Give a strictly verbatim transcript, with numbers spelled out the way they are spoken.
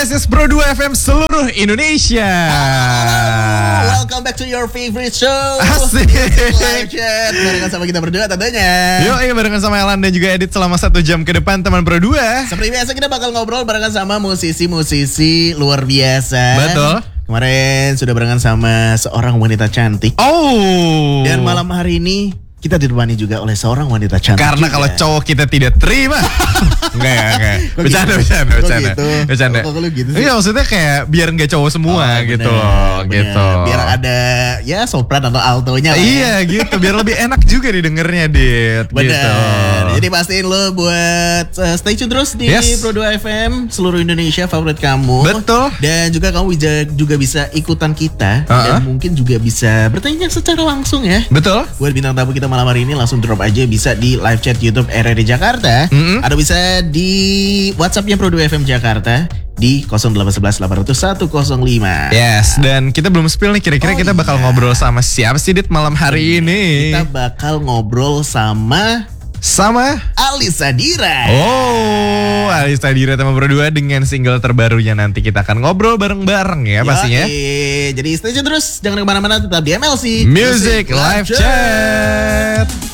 This is Pro dua F M seluruh Indonesia. Halo, welcome back to your favorite show. Asik. Live chat barengan sama kita berdua tentunya. Yo, iya barengan sama Elan dan juga Edit selama satu jam ke depan teman Pro dua. Seperti biasa kita bakal ngobrol barengan sama musisi-musisi luar biasa. Betul. Kemarin sudah barengan sama seorang wanita cantik. Oh. Dan malam hari ini kita ditemani juga oleh seorang wanita cantik. Karena juga. kalau cowok kita tidak terima. Enggak ya, enggak. Kok Bercanda, gitu? bercanda, Kok bercanda. gitu? Bercanda. Kok lu gitu sih? Iya, maksudnya kayak biar enggak cowok semua Oh, gitu bener, loh, bener. gitu. Biar ada ya sopran atau altonya lah. Iya, gitu. Biar lebih enak juga didengarnya, Dit. Bener. Gitu. Jadi pastiin lo buat uh, stay tune terus di Yes. Pro dua F M seluruh Indonesia favorit kamu. Betul. Dan juga kamu bisa, juga bisa ikutan kita Uh-huh. dan mungkin juga bisa bertanya secara langsung ya. Betul. Buat bintang tamu kita malam hari ini langsung drop aja, bisa di live chat YouTube R R D Jakarta, Mm-mm. atau bisa di WhatsApp-nya Pro dua F M Jakarta di nol delapan satu satu delapan nol satu nol lima. Yes, dan kita belum spill nih kira-kira Oh, kita bakal iya. ngobrol sama siapa sih Dit malam hari ini? Kita bakal ngobrol sama Sama Alisa Dira. Oh, Alisa Dira teman berdua dengan single terbarunya nanti kita akan ngobrol bareng-bareng ya pastinya. Yoi. Jadi stay tune terus, jangan kemana-mana, tetap di M L C Music Live Chat.